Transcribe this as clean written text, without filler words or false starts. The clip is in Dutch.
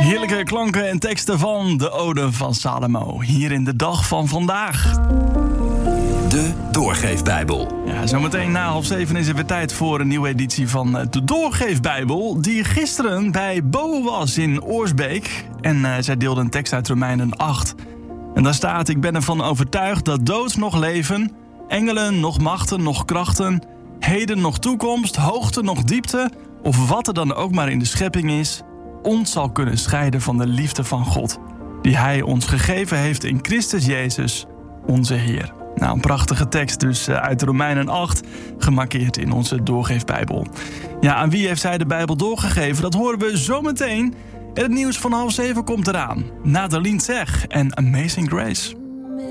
Heerlijke klanken en teksten van de Ode van Salomo. Hier in de dag van vandaag. De Doorgeefbijbel. Ja, zometeen na 6:30 is er weer tijd voor een nieuwe editie van de Doorgeefbijbel. Die gisteren bij Bo was in Oorsbeek. En zij deelde een tekst uit Romeinen 8. En daar staat: ik ben ervan overtuigd dat dood nog leven, engelen nog machten nog krachten, heden nog toekomst, hoogte nog diepte, of wat er dan ook maar in de schepping is, ons zal kunnen scheiden van de liefde van God, die Hij ons gegeven heeft in Christus Jezus, onze Heer. Nou, een prachtige tekst dus uit Romeinen 8, gemarkeerd in onze Doorgeefbijbel. Ja, aan wie heeft zij de Bijbel doorgegeven? Dat horen we zometeen. En het nieuws van 6:30 komt eraan. Nadeline Zeg en Amazing Grace.